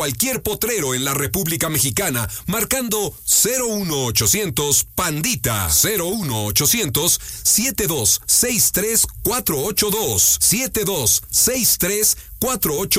cualquier potrero en la República Mexicana marcando 01800 Pandita 01800 7263 482 7263 482